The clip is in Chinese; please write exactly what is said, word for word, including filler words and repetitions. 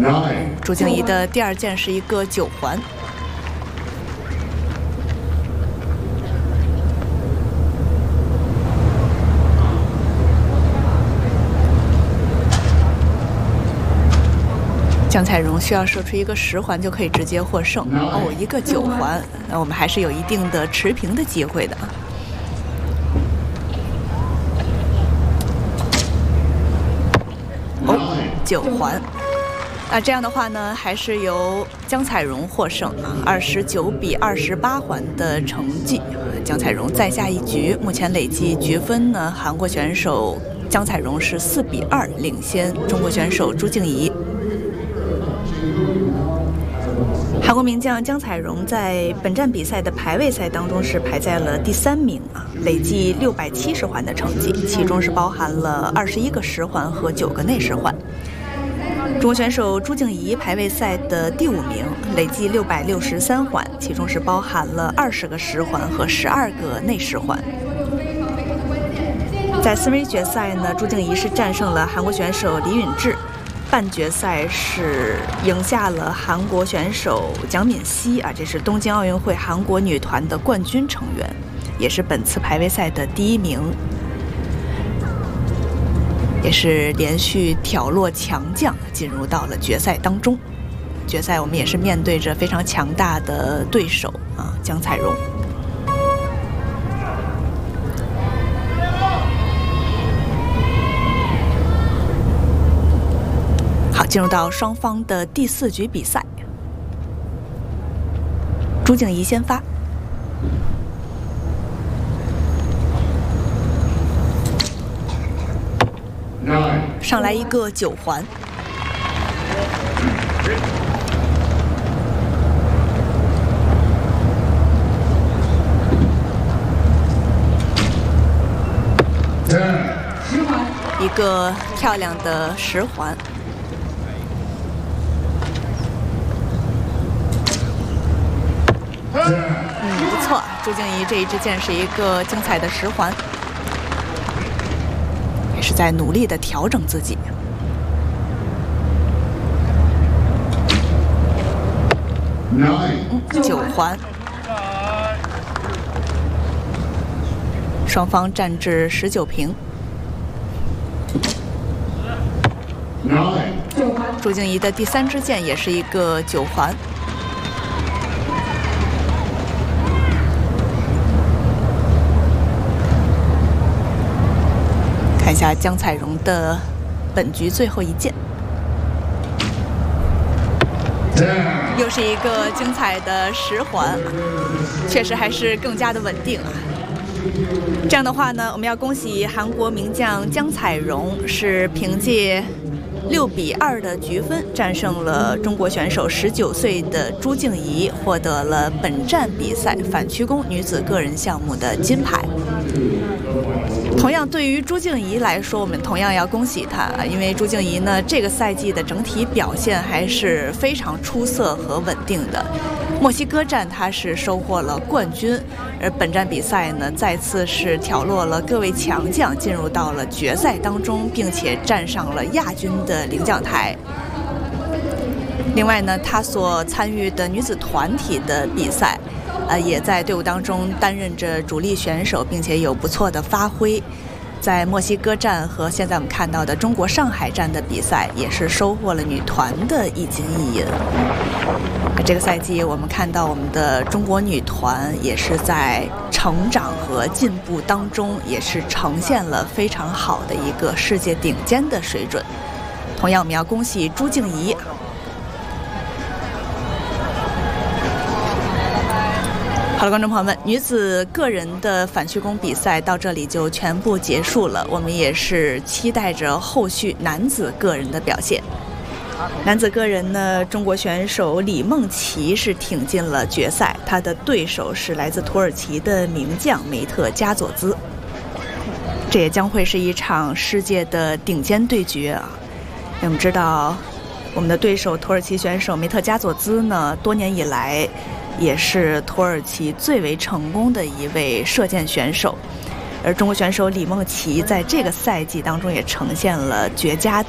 朱静怡的第二件是一个九环。江彩荣需要射出一个十环就可以直接获胜哦，一个九环，那我们还是有一定的持平的机会的。哦，九环，那这样的话呢，还是由江彩荣获胜啊，二十九比二十八环的成绩，江彩荣再下一局，目前累计局分呢，韩国选手江彩荣是四比二领先中国选手朱静怡。韩国名将江彩荣在本站比赛的排位赛当中是排在了第三名啊，累计六百七十环的成绩，其中是包含了二十一个十环和九个内十环。中国选手朱静怡排位赛的第五名，累计六百六十三环，其中是包含了二十个十环和十二个内十环。在四分之一决赛呢，朱静怡是战胜了韩国选手李允智。半决赛是赢下了韩国选手蒋敏熙啊，这是东京奥运会韩国女团的冠军成员，也是本次排位赛的第一名，也是连续挑落强将进入到了决赛当中。决赛我们也是面对着非常强大的对手啊，江彩荣。进入到双方的第四局比赛，朱静怡先发。上来一个九环。一个漂亮的十环。嗯，不错，朱静怡这一支箭是一个精彩的十环，也是在努力的调整自己。嗯，九环，双方战至十九平。朱静怡的第三支箭也是一个九环。看一下江彩荣的本局最后一箭，又是一个精彩的十环，确实还是更加的稳定啊。这样的话呢，我们要恭喜韩国名将江彩荣是凭借六比二的局分战胜了中国选手十九岁的朱静怡，获得了本站比赛反曲弓女子个人项目的金牌。同样，对于朱静怡来说，我们同样要恭喜她，因为朱静怡呢，这个赛季的整体表现还是非常出色和稳定的。墨西哥站她是收获了冠军，而本站比赛呢，再次是挑落了各位强将，进入到了决赛当中，并且站上了亚军的领奖台。另外呢，她所参与的女子团体的比赛，呃，也在队伍当中担任着主力选手，并且有不错的发挥。在墨西哥站和现在我们看到的中国上海站的比赛，也是收获了女团的一金一银。这个赛季我们看到我们的中国女团也是在成长和进步当中，也是呈现了非常好的一个世界顶尖的水准。同样，我们要恭喜朱静怡。好了，观众朋友们，女子个人的反曲弓比赛到这里就全部结束了。我们也是期待着后续男子个人的表现。男子个人呢，中国选手李梦琪是挺进了决赛，他的对手是来自土耳其的名将梅特加佐兹。这也将会是一场世界的顶尖对决啊！我们知道，我们的对手土耳其选手梅特加佐兹呢，多年以来也是土耳其最为成功的一位射箭选手，而中国选手李梦琪在这个赛季当中也呈现了绝佳